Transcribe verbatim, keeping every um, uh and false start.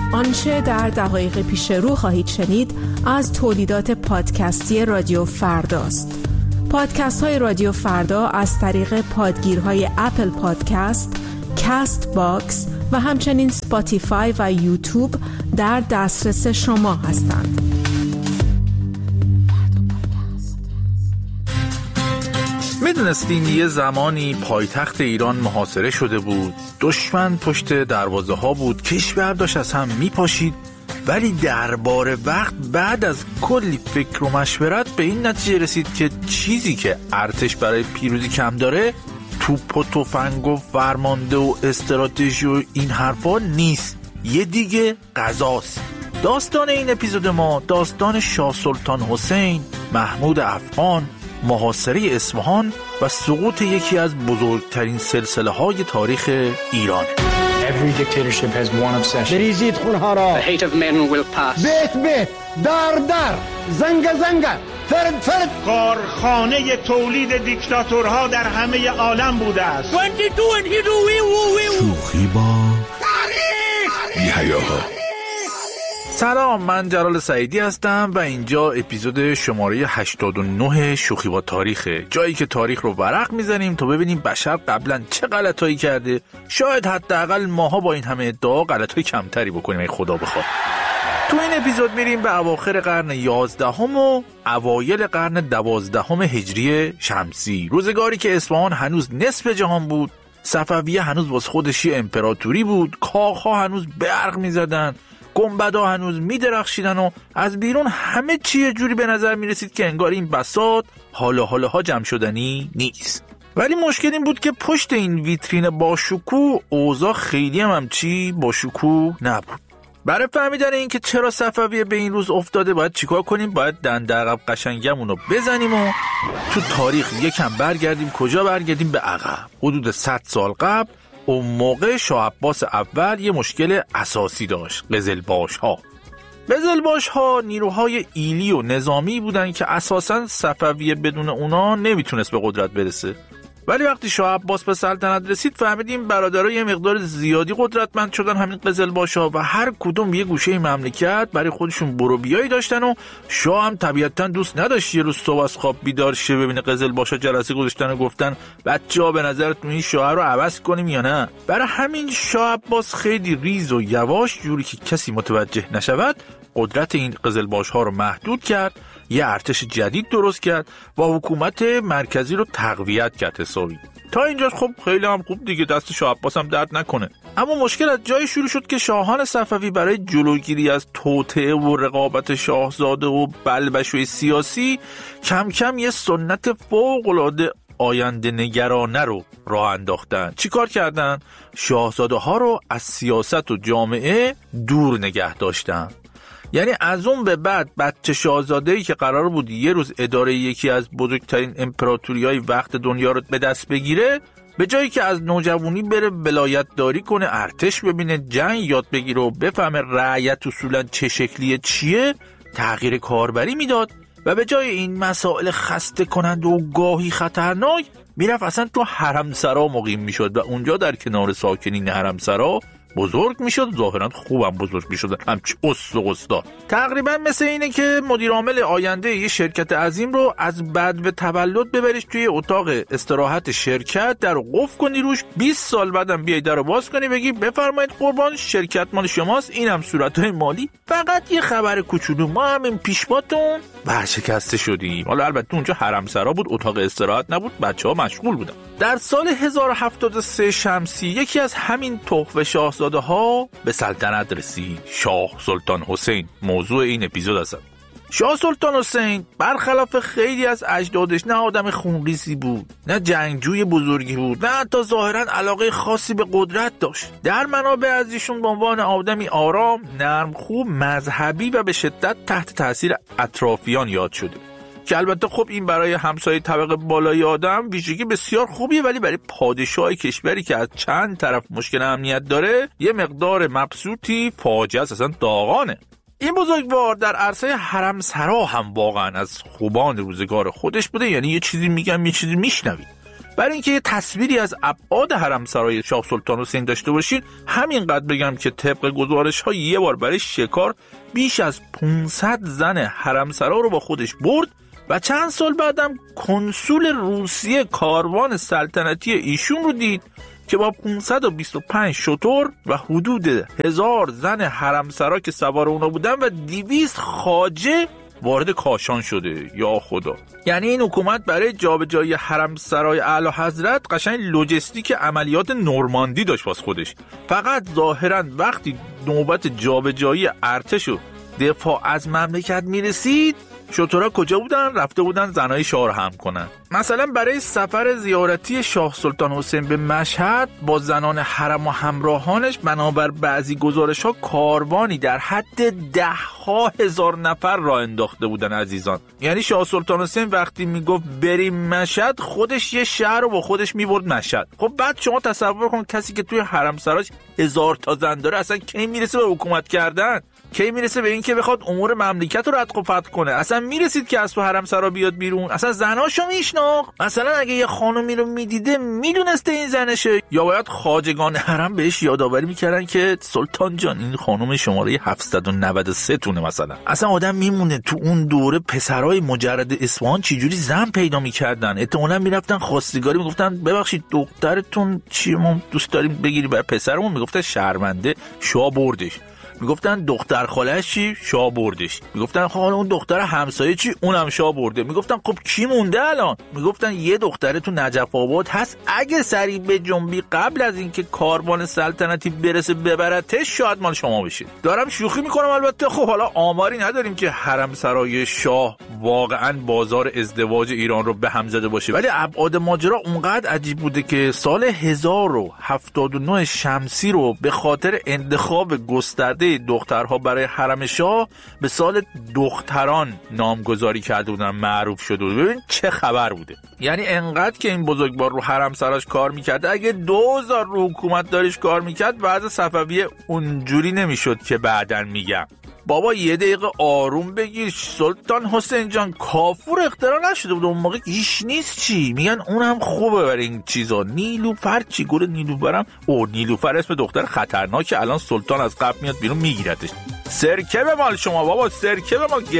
آنچه در دقایق پیش رو خواهید شنید از تولیدات پادکستی رادیو فرداست. پادکست های رادیو فردا از طریق پادگیرهای اپل پادکست، کست باکس و همچنین سپاتیفای و یوتیوب در دسترس شما هستند. میدونستین یه زمانی پایتخت ایران محاصره شده بود، دشمن پشت دروازه ها بود، کشور داشت از هم میپاشید، ولی درباره وقت بعد از کلی فکر و مشورت به این نتیجه رسید که چیزی که ارتش برای پیروزی کم داره توپ و تفنگ و فرمانده و استراتژی و این حرفا نیست، یه دیگه غذاست. داستان این اپیزود ما داستان شاه سلطان حسین، محمود افغان، محاصره اصفهان و سقوط یکی از بزرگترین سلسله های تاریخ ایران. Every dictatorship has one obsession. بریزید خونها را. The hate of men will pass. بیت بیت، در در، زنگ زنگ، فرد فرد. کارخانه تولید دیکتاتورها در همه عالم بوده است. شوخی با تاریخ. یحیاها. سلام، من جلال سعیدی هستم و اینجا اپیزود شماره هشتاد و نه شوخی با تاریخه، جایی که تاریخ رو ورق میزنیم تا ببینیم بشر قبلا چه غلطایی کرده، شاید حداقل ماها با این همه ادعا غلطای کمتری بکنیم ای خدا بخواد. تو این اپیزود میریم به اواخر قرن یازدهم و اوایل قرن دوازدهم هجری شمسی، روزگاری که اصفهان هنوز نصف جهان بود، صفویه هنوز باز خودش یه امپراتوری بود، کاخها هنوز برق میزدن، گنبدها هنوز میدرخشیدن و از بیرون همه چی یه جوری به نظر میرسید که انگار این بساط حالا حالاها جمع شدنی نیست. ولی مشکل این بود که پشت این ویترین با شکوه اوضاع خیلی هم همچی با شکوه نبود. برای فهمیدن این که چرا صفویه به این روز افتاده باید چیکار کنیم؟ باید دنده عقب قشنگمون رو بزنیم و تو تاریخ یکم برگردیم. کجا برگردیم؟ به عقب، حدود صد سال قبل. اون موقع شاه عباس اول یه مشکل اساسی داشت، قزلباش ها. قزلباش ها نیروهای ایلی و نظامی بودن که اساساً صفویه بدون اونا نمیتونست به قدرت برسه. ولی وقتی شاه عباس به سلطنت رسید فهمیدیم برادرها یه مقدار زیادی قدرتمند شدن، همین قزلباش ها، و هر کدوم یه گوشه مملکت برای خودشون برو بیایی داشتن و شاه هم طبیعتاً دوست نداشت یه روز صبح از خواب بیدار شه ببینه قزلباش ها جلسه گذاشتن و گفتن بچه‌ها به نظرتون این شاه رو عوض کنیم یا نه. برای همین شاه عباس خیلی ریز و یواش، جوری که کسی متوجه نشود، قدرت این قزلباش ها رو محدود کرد، یه ارتش جدید درست کرد و حکومت مرکزی رو تقویت کرد حسابی. تا اینجاش خب خیلی هم خوب دیگه، دست شاه عباس هم درد نکنه. اما مشکل از جایی شروع شد که شاهان صفوی برای جلوگیری از توطئه و رقابت شاهزاده و بلبشوی سیاسی کم کم یه سنت فوق‌العاده آینده نگرانه رو راه انداختن. چی کار کردن؟ شاهزاده ها رو از سیاست و جامعه دور نگه داشتن. یعنی از اون به بعد بچه شاهزاده‌ای که قرار بود یه روز اداره یکی از بزرگترین امپراتوری‌های وقت دنیا رو به دست بگیره، به جایی که از نوجوانی بره ولایت داری کنه، ارتش ببینه، جنگ یاد بگیره و بفهمه رعیت اصولاً چه شکلیه چیه، تغییر کاربری میداد و به جای این مسائل خسته کننده و گاهی خطرناک میرفت اصلا تو حرمسرا مقیم میشد و اونجا در کنار ساکنین حرمسرا بزرگ میشد، ظاهرا خوبم بزرگ میشد، همچی اس و قصدار. تقریبا مثل اینه که مدیر عامل آینده یه شرکت عظیم رو از بعد به تولد ببریش توی اتاق استراحت شرکت، در قفل کنی روش، بیست سال بعدم بیای در رو باز کنی بگی بفرمایید قربان، شرکت مال شماست، اینم صورتهای مالی، فقط یه خبر کوچولو، ما همین پیشباتون ورشکسته شدیم. حالا البته اونجا حرمسرا بود، اتاق استراحت نبود، بچه‌ها مشغول بودن. در سال هزار و هفتاد و سه شمسی یکی از همین تحفه شاهزاده ها به سلطنت رسید، شاه سلطان حسین. موضوع این اپیزود است. شاه سلطان حسین برخلاف خیلی از اجدادش نه آدم خونریزی بود، نه جنگجوی بزرگی بود، نه حتی ظاهرا علاقه خاصی به قدرت داشت. در منابع از ایشون به عنوان آدمی آرام، نرم خوب، مذهبی و به شدت تحت تاثیر اطرافیان یاد شده، که البته خب این برای همسایه طبقه بالای آدم ویژگی بسیار خوبیه، ولی برای پادشاه کشوری که از چند طرف مشکل امنیت داره یه مقدار مبسوطی فاجعه اصلا داغانه. این بزرگوار در عرصه حرمسرا هم واقعا از خوبان روزگار خودش بوده، یعنی یه چیزی میگم یه چیزی میشنوید. برای اینکه یه تصویری از ابعاد حرمسرای شاه سلطان حسین داشته باشید، همینقدر بگم که طبق گزارش‌ها یه بار برای شکار بیش از پانصد زن حرمسرا رو با خودش برد و چند سال بعدم کنسول روسیه کاروان سلطنتی ایشون رو دید که با پانصد و بیست و پنج شتر و حدود هزار زن حرمسرا که سوار اونا بودن و دویست خواجه وارد کاشان شده. یا خدا، یعنی این حکومت برای جابجایی حرمسرای اعلی حضرت قشنگ لوجستیک عملیات نورماندی داشت واسه خودش. فقط ظاهرا وقتی نوبت جابجایی ارتش و دفاع از مملکت میرسید، شترها کجا بودن؟ رفته بودن زنای شاه رو هم کنن. مثلا برای سفر زیارتی شاه سلطان حسین به مشهد با زنان حرم و همراهانش بنابر بعضی گزارش‌ها کاروانی در حد ده ها هزار نفر را انداخته بودن عزیزان. یعنی شاه سلطان حسین وقتی میگفت بریم مشهد، خودش یه شهر رو با خودش میبرد مشهد. خب بعد شما تصور کن کسی که توی حرم سراش هزار تا زن داره اصلا کی میرسه به حکومت کردن؟ کی میرسه به این که بخواد امور مملکت رو ردق و فتق کنه؟ اصلا میرسید که از تو حرم سرا بیاد بیرون؟ اصلا زناشو میشناخت؟ مثلا اگه یه خانومی رو میدیده میدونسته این زنشه؟ یا باید خواجگان حرم بهش یادآوری میکردن که سلطان جان این خانم شماره هفتصد و نود و سه تونه مثلا؟ اصلا آدم میمونه تو اون دوره پسرای مجرد اصفهان چجوری زن پیدا میکردن؟ احتمالاً میرفتن خواستگاری میگفتن ببخشید دخترتون چی ما دوست داریم بگیری برای پسرمون؟ میگفتن شرمنده شاه بردش. میگفتن دختر خاله‌اش چی؟ شاه بردش. میگفتن حالا اون دختر همسایه چی؟ اونم شاه برده. میگفتن خب کی مونده الان؟ میگفتن یه دختره تو نجف آباد هست، اگه سری به جنبی قبل از اینکه کاروان سلطنتی برسه ببرتش شاید مال شما بشه. دارم شوخی میکنم البته. خب حالا آماری نداریم که حرم سرای شاه واقعا بازار ازدواج ایران رو به هم زده باشه، ولی ابعاد ماجرا اونقدر عجیب بوده که سال هزار و هفتاد و نه شمسی رو به خاطر انتخاب گسترده دخترها برای حرم شاه به سال دختران نامگذاری کرده بودن، معروف شده بود. ببین چه خبر بوده. یعنی انقدر که این بزرگوار رو حرم سراش کار میکرد، اگه دوزار رو حکومت داریش کار میکرد وضع صفویه اونجوری نمیشد که بعدن میگم. بابا یه دقیقه آروم بگیر سلطان حسین جان، کافور اختراع نشده بود اون موقع. ایش نیست چی میگن اونم خوبه برای این چیزا. نیلوفر چی؟ گل نیلوفرم او نیلوفر اسم دختر خطرناکه. الان سلطان از قبل میاد بیرون میگیرتش. سرکه به مال شما بابا، سرکه به مال.